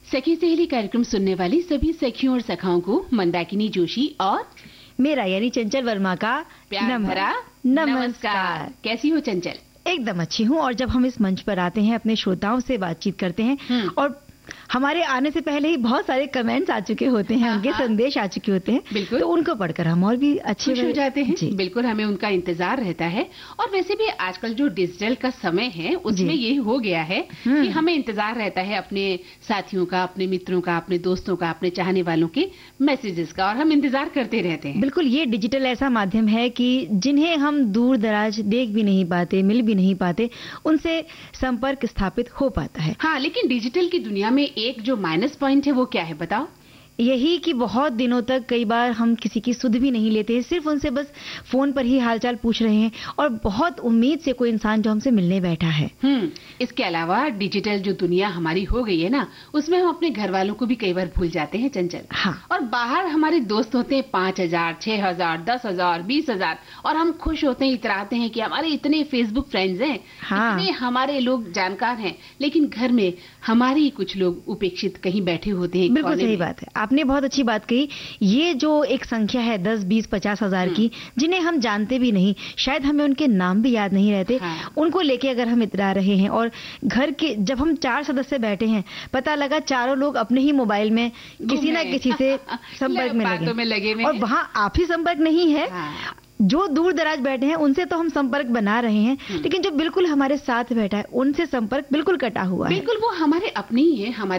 सखी सहेली कार्यक्रम सुनने वाली सभी सखियों और सखाओं को मंदाकिनी जोशी और मेरा यानी चंचल वर्मा का प्यार भरा नमस्कार। कैसी हो चंचल? एकदम अच्छी हूँ। और जब हम इस मंच पर आते हैं, अपने श्रोताओं से बातचीत करते हैं और हमारे आने से पहले ही बहुत सारे कमेंट्स आ चुके होते हैं, उनके संदेश आ चुके होते हैं, तो उनको पढ़कर हम और भी अच्छे खुश हो जाते हैं। बिल्कुल, हमें उनका इंतजार रहता है। और वैसे भी आजकल जो डिजिटल का समय है उसमें ये हो गया है कि हमें इंतजार रहता है अपने साथियों का, अपने मित्रों का, अपने दोस्तों का, अपने चाहने वालों के मैसेजेस का, और हम इंतजार करते रहते हैं। बिल्कुल, ये डिजिटल ऐसा माध्यम है कि जिन्हें हम दूर दराज देख भी नहीं पाते, मिल भी नहीं पाते, उनसे संपर्क स्थापित हो पाता है। हाँ, लेकिन डिजिटल की दुनिया में एक जो माइनस पॉइंट है वो क्या है, बताओ? यही कि बहुत दिनों तक कई बार हम किसी की सुध भी नहीं लेते हैं, सिर्फ उनसे बस फोन पर ही हालचाल पूछ रहे हैं, और बहुत उम्मीद से कोई इंसान जो हमसे मिलने बैठा है। इसके अलावा डिजिटल जो दुनिया हमारी हो गई है ना, उसमें हम अपने घर वालों को भी कई बार भूल जाते हैं चंचल। हाँ। और बाहर हमारे दोस्त होते हैं 5,000, 6,000, 10,000, 20,000, और हम खुश होते हैं, इतराते हैं कि हमारे इतने फेसबुक फ्रेंड्स हैं, इतने हमारे लोग जानकार हैं, लेकिन घर में हमारे ही कुछ लोग उपेक्षित कहीं बैठे होते हैं। बिल्कुल सही बात है, आपने बहुत अच्छी बात कही। ये जो एक संख्या है 10, 20, 50 हजार की, जिन्हें हम जानते भी नहीं, शायद हमें उनके नाम भी याद नहीं रहते, उनको लेके अगर हम इतरा रहे हैं, और घर के जब हम 4 सदस्य बैठे हैं, पता लगा चारों लोग अपने ही मोबाइल में किसी ना किसी से संपर्क में लगे और वहाँ आप ही संपर्क नहीं है। जो दूर दराज बैठे हैं उनसे तो हम संपर्क बना रहे हैं, लेकिन जो बिल्कुल हमारे साथ बैठा है उनसे संपर्क बिल्कुल कटा हुआ है। बिल्कुल, वो हमारे अपने ही है, हमारे